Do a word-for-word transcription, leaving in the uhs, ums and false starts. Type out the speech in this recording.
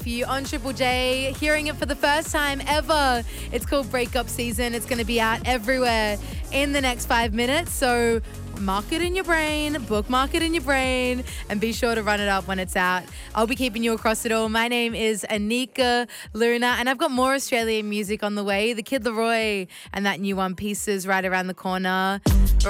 for you on Triple J. Hearing it for the first time ever. It's called Breakup Season. It's going to be out everywhere in the next five minutes. So mark it in your brain, bookmark it in your brain, and be sure to run it up when it's out. I'll be keeping you across it all. My name is Anika Luna, and I've got more Australian music on the way. The Kid Laroi and that new one, Pieces, right around the corner.